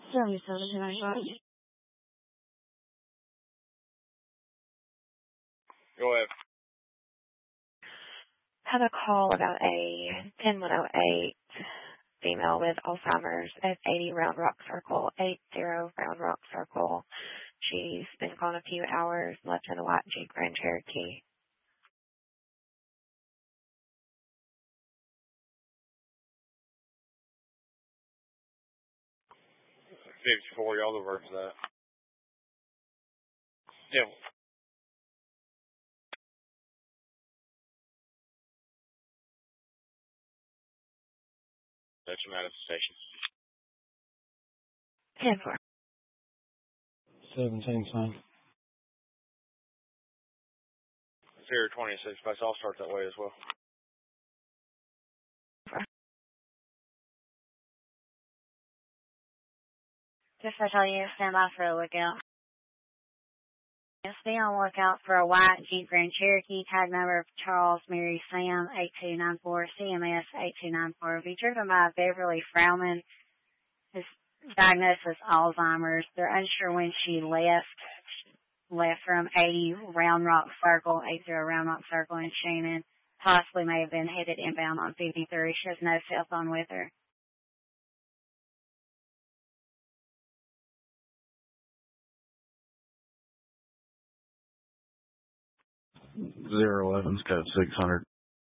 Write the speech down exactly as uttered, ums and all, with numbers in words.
seventy-seven two ninety-five. Go ahead. Had a call about a ten one oh eight female with Alzheimer's at eighty Round Rock Circle, eighty Round Rock Circle. She's been gone a few hours, left in a white Jeep Grand Cherokee. fifty-four, y'all reverse that. Yeah. That's your manifestation. ten four. seventeen, son. Zero twenty-six, but I'll start that way as well. Just to tell you, stand by for a lookout. Just be on lookout for a white Jeep Grand Cherokee, tag number Charles Mary Sam eight two nine four, C M S eight two nine four. Be driven by Beverly Frauman. His diagnosed with Alzheimer's. They're unsure when she left. Left from eighty Round Rock Circle, eighty Round Rock Circle in Shannon. Possibly may have been headed inbound on fifty-three. She has no cell phone with her. Zero eleven's code six hundred.